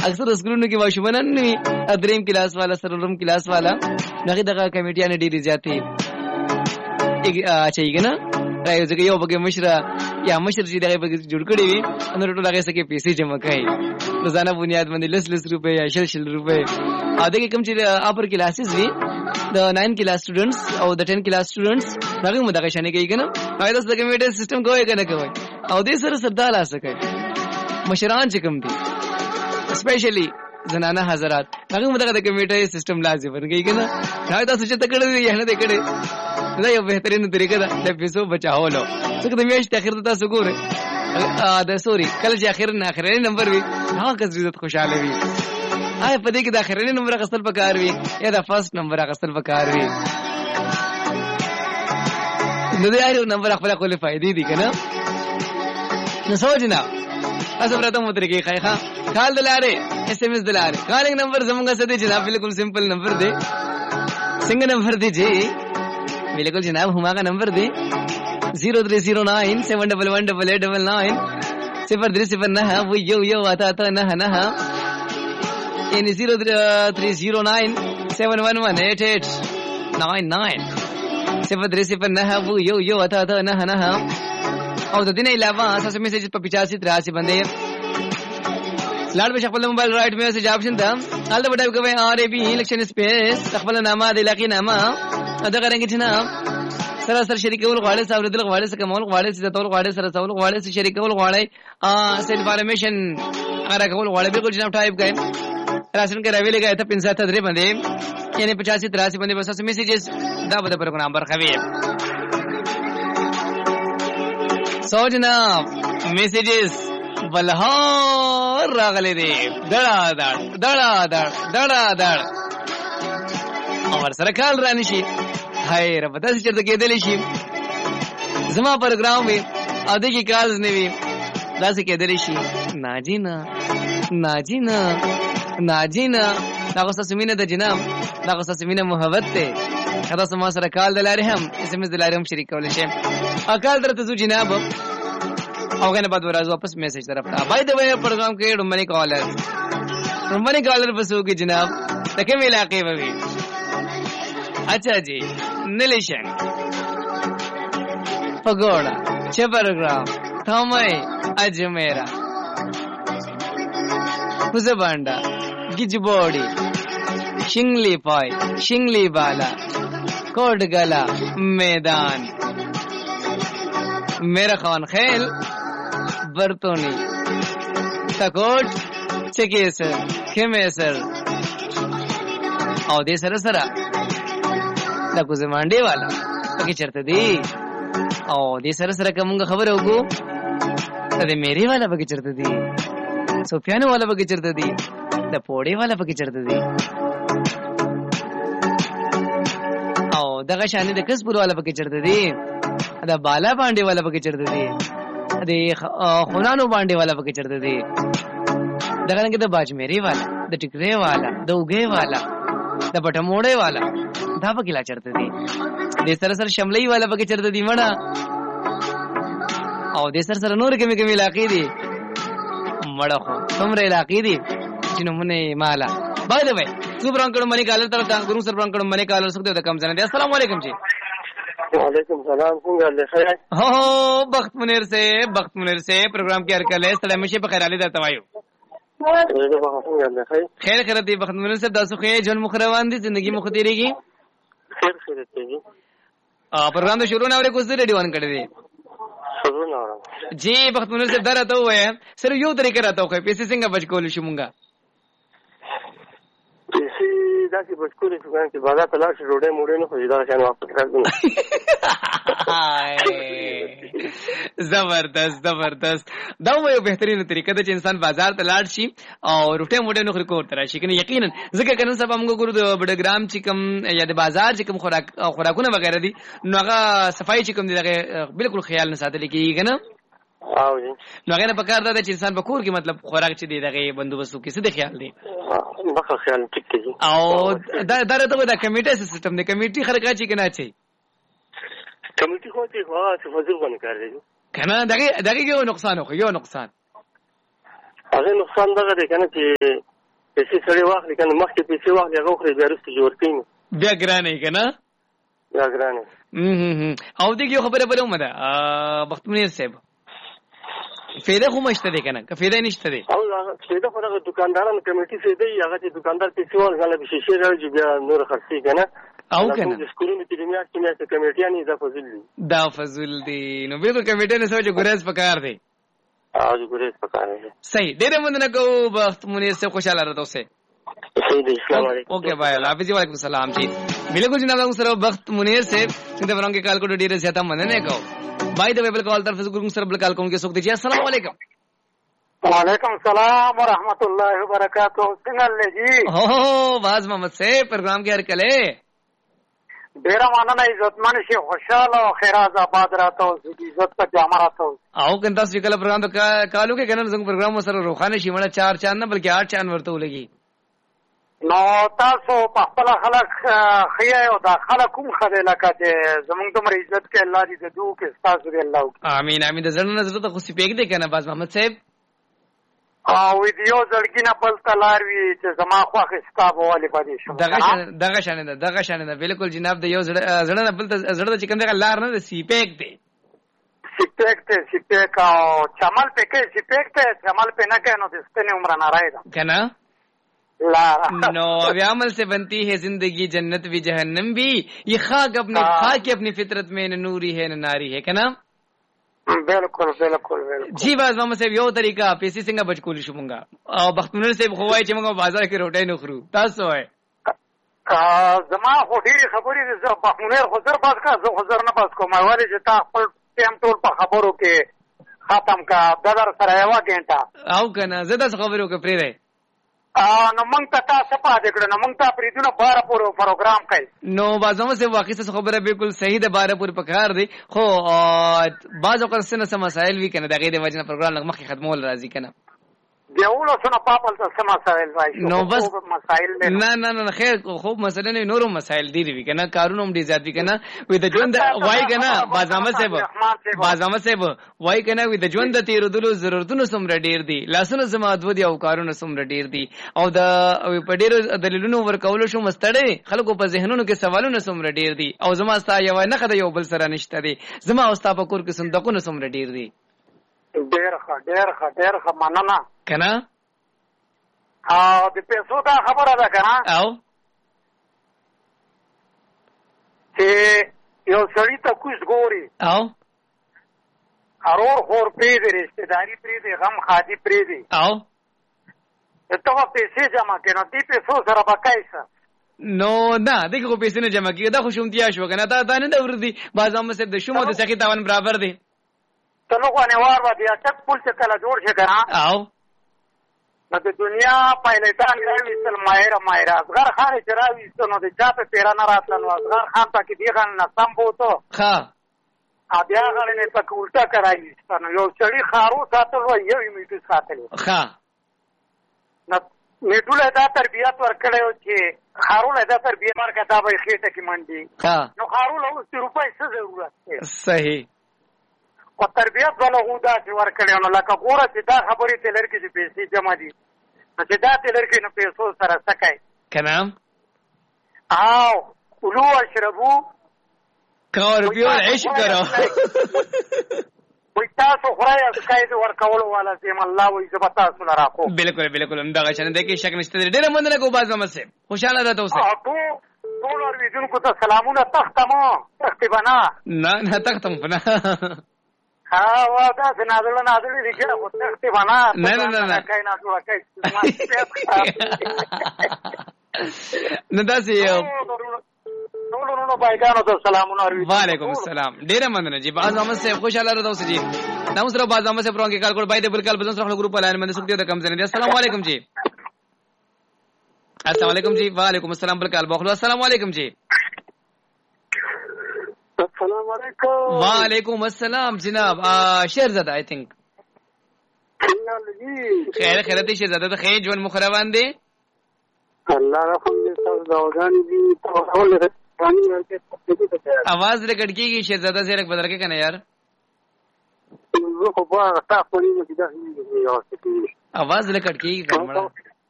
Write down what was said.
اکثر سکولونو کې ماشومان نه دریم کلاس والا سرورم کلاس والا دغه کمیټیانه ډیری زیاتې اچھا یګنه راځي چې یو بګه مشره یا مشر چې دغه بګه جوړ کړی وي نو ټول هغه سکه پیسې جمع کوي روزانه بنیاد باندې لس روپے یا شل روپے ا دغه کوم چې اپر کلاسز وي د 9 کلاس سټوډنټس او د 10 کلاس سټوډنټس هغه مدغه شانه کوي کنه هغه د کمیټې سیستم کوي کنه کوي او دې سره سردار اسکه مشران چې کوم دي اسپیشلی زنانه حضرات هغه مدغه د کمیټې سیستم لازم ورګي کنه دا تاسو چې تکړه یا نه تکړه دا یو بهترین طریقه ده د پیسو بچاولو څنګه د میاشتې اخر ته تاسو ګوره دا سوري کله چې اخر نه اخرنی نمبر وي هغه کس عزت خوشاله وي آی په دې کې د اخرنی نمبر غسل پکار وي یا د فرست نمبر غسل پکار وي نو دا یو نمبر خپل خپل فائدې دي کنه نو سوچنا اسه پرته مو طریقې خایخه کال دلاره اس ام اس دلاره کالینګ نمبر زمونږه سده جناب بالکل سمپل نمبر دی څنګه نمبر دی جی بالکل جناب ہمارا نمبر دے 030971118899 0309 وہ یو آتا تھا نہ یعنی 030971118899 0309 وہ یو آتا تھا نہ اور د دې علاوه تاسو میسج په 8583 باندې لاړ به خپل موبایل رائټ میسج آپشن دا البته وټایپ کوي ار ای بي الیکشن سپیس خپل نامه د علاقې نامه دا غرنګ چې نه سره شریکول غواړي سره دل غواړي سره کمول غواړي سره تول غواړي سره تول غواړي سره شریکول غواړي سیل انفارمیشن هغه کول غواړي بالکل جناب ټایپ کړئ راشن کې راویلې گئے ته 573 باندې یعنی 8583 باندې بس میسجز دا به پر نمبر خوي سو جناب میسجز بلهار راغلي دي دړا دړ اور سره کال رانی شي هاي رب تاسو چرته کېدلی شي زما پروګرام وي ا دې کې کالز نه وي تاسو کېدلی شي ناجینا تاسو سمینه د جناب تاسو سمینه محبت ته تاسو ما سره کال دلاره هم اس ام اس دلاره هم شریک کول شي اکال درته زو جناب او غنه بعد ورځ واپس میسج طرف ته بای د وې پروګرام کې رومنی کالر بسو کې جناب تکه علاقې وي اچھا جی نلیشن پگوڑا چپرگرام تھامائی اجمیرا پوزبانڈا گجبوڑی شنگلی پائی شنگلی بالا کوٹ گلا میدان میرا خوان خیل برتونی تکوٹ چکیسر خمیسر او دے سر دا کو زمانډي والا پکې چرته دی او دې سره کومه خبره وګو دا میری والا پکې چرته دی سفیان والا پکې چرته دی دا پوړې والا پکې چرته دی او دغه شان د کسبور والا پکې چرته دی دا بالا باندې والا پکې چرته دی دا خونانو باندې والا پکې چرته دی دغه کې د باج میری والا د ټیکرې والا د وګې والا د پټموړې والا دا پکې لا چرته دي د سره شملې والا پکې چرته دي مړه او د سره نور کمی علاقې دي مړه خو څومره علاقې دي چې نمونه مالا باندې وای سوبران کړه منی کالر تر تا ګورو سره بران کړه منی کالر سکته د کم ځنه دي السلام علیکم جی وعلیکم السلام څنګه له خیر هو بخت منیر سے پروگرام کې هرکله ستړي مشه په خیرالي درته وایو خیر دی بخت منیر سے تاسو خې جون مخروان دي زندگی مخ تیریږي خیر ته جی پروگرام ته شروع نه اورې کوڅ ریډیو ان کړی دی شروع نه اورم جی بخت منیر سے درته وای سره یو طریقه راته خو پیسې څنګه بچ کول شو مونږه پیسې دا چې بچ کول شو چې بازار ته لاړ شي روډه موډه نه خو دا شان واپس راځو زبردست دا یو بهترینه طریقه ده چې انسان بازار ته لاړ شي او روټه موټه نو خور تر شي کنه یقینا ځکه کنه سبا موږ ګورو د بډګرام چې کوم یا د بازار چې کوم خوراکونه وغیرہ دي نو هغه صفائی چې کوم دي هغه بالکل خیال نه ساتل کیږي کنه او جی نو هغه په کار ده چې انسان په کور کې مطلب خوراک چې دی دغه بندوبست کې څه د خیال دی بخا خیال ټیک دی او دا درته دا کمیټه سیستم دی کمیټي خلک چې کنه چي کمیټي خو ته څه فزر باندې کار دی کنه دغه یو نقصان خو یو نقصان هغه نقصان دغه دی کنه چې پیسې سړی واخلي که نه مخکې پیسې واخلي هغه وخوري بیا وروسته جوړ کوي نو بیا ګرانه که نه بیا ګرانه. او دغه یو خبره بله هم ده بخت منیر صاحب فایده خو مشته دی که نه که فایده نشته دی او فایده خو دغه دوکاندارانو کمیټي فایده وي هغه چې دوکاندار پیسې واخلي به شیشې راوړي بیا نور خرڅوي که نه او که نه سکولونو کې د میاشتې میاشتې کمیټیان یې دا فضول دي دا فضول دي نو بالکل کمیټیانو سره چې ګریز پکار دی ګریز پکار دی صحیح ډېره مننه کوو بخت منیر صاحب خوشحاله رہتا اوسئ اوکے بھائی اللہ حافظ وعلیکم السلام جی بالکل جناب سر بخت منیر صاحب څنګه ورانګه کال کو ډیره زیاته مننه کو بھائی د ویبل کال طرف سے ګورم سر بل کال کوم کې سوک دي السلام علیکم وعلیکم السلام ورحمۃ اللہ وبرکاتہ څنګه جی او باز محمد سے پروگرام کې هر کله ډیر مننه عزتمن شي خوشاله او خیراز آباد راته او عزت په جامه راته او کنه تاسو کله پروگرام ته کالو کې کنه څنګه پروگرام سره روخانه شي مړه 4 چاند نه بلکې 8 چاند ورته ولګي نو تاسو په خپل خلک خیا او دا خلک کوم خدای لکه چې زمونږ تمر عزت کې الله دې دعو کې تاسو دې الله امين امين د زړه نظر ته خوشي پېګ دې کنه باز محمد صاحب او ویډیو زړګینه بل تلار وی چې زما خو خستاب والی پدې شو دغه شان ده بالکل جناب د یو زړه نه بل زړه چې کنده لار نه سی پېګ دې سی پېګ او چمل پېګ سی پېګ ته چمل پې نه کینو د ستنې عمر نه راځي کنه نو اب عمل سے بنتی ہے زندگی جنت بھی جہنم بھی یہ خاک اپنی فطرت میں نہ نوری ہے نہ ناری ہے کنا بالکل بالکل جی باز محمد صاحب یو طریقہ پیسې څنګه بچکول شومږه او بختمنیر صاحب خوای چې موږ بازار کې روټۍ نه خورو تاسو وای زما خو ډېری خبرې زه بختمنیر خو زر باز کا زه خو زر نه باز کوم وایي چې تا خپل ټیم ټول په خبرو کې ختم کا ددر سره یو غنټه او کنه زه تاسو خبرو کې پرې نو مونږ ته تاسو پاتې کړو نو مونږ ته پریدونه 12 پورو پروګرام کوي نو بازمو سے واقعي څه خبره بالکل صحیح ده 12 پورې پکار دی خو بعض اوقات څه مسائل وی کنه دغه د وجنه پروګرام لږ مخکې ختمول راځي کنه دیولو څنګه پاپل څه مسائل وایي نو بس مسائل نه خیر خوب مسله نه نورو مسائل دی وی کنه کارونه هم دي زیات وی کنه وې د ژوند وای کنه بازامه صاحب وای کنه وې د ژوند تیر دلو ضرورتونو سم ډیر دي لاسونو سم ادو دي او کارونه سم ډیر دي او د په ډیرو دلیلونو ورکول شو مستړی خلکو په ذهنونو کې سوالونه سم ډیر دي او زما ستا یو نه خدای یو بل سره نشته دي زما او ستا په کور کې صندوقونه سم ډیر دي ډیر ښه مننه کنه او د پیسو دا خبره ده کنه او چې یو سړی ته کوز ګوري او ارور خور پری دی رشتہ داری پری دی غم خادي پری دی او ته پیسې جمع کړه دې پیسو سره بکایسه نو نه دغه پیسې نه جمع کیږي دا خوشومتیا شو کنه دا نه د وردي بازامه سره د شومو د سخی تاوان برابر دی ته نو غوانه وار و بیا ټک پول څخه کله جوړ شي کنه او نو د دنیا پایلټان راوي سل ماهر اصغر خان چې راوي نو د چا په پیرانه راتل نو اصغر خان ته کې دی غن نه سم بوته ها بیا غل نه پک الټا کرایي نو یو چړي خارو ساتل و یو میټو ساتل ها نو میټوله دا تربيات ورکړیو چې خارو له دا تربيات ورکړه دا به خېټه کې منډي نو خارو له 80 روپۍ څه ضرورت دی صحیح او تربيات ولا غوډه چې ورکړیو نو لکه ګوره چې دا خبرې تلر کې چې پیسې جمع دي چې دا تلر کې نو پیسو سره سکای کنه او کلو اشربو کار بیو عيش کرو وای تاسو خورای اسکای د ورکول والا سیم الله وای زبتا سره راکو بالکل همدغه شنه د کې شک نشته ډېر مننه کو بازه مسه خوشاله ده تاسو ټول اوریدونکو ته سلامونه تخت بنا نه تختم بنا ها وادا نازل دي کړه خو تخت بنا نه کای نه جوړه کای نه داسې نو بایګانو ته سلامونه اوریدونکو وعلیکم السلام ډیر مننه جی باز احمد صاحب خوشاله راته اوسه جی نو سره باز احمد صاحب رونګه کال کوړ بای دې بل کال بزن سره ګروپ لاین باندې سوک دې د کم زنه السلام علیکم جی السلام علیکم جی وعلیکم السلام بل کال بخلو السلام علیکم جی السلام علیکم وعلیکم السلام جناب شهرزاد آی تھنک خیرت شهرزاد ته خیر ژوند مخروان دی الله رحم دې تاسو داوګان دي आवाज ریکارډ کیږي شهزاده سے رک بدل کے کنه یار زه خو په تاسو پوری نه کیږي आवाज ریکارډ کیږي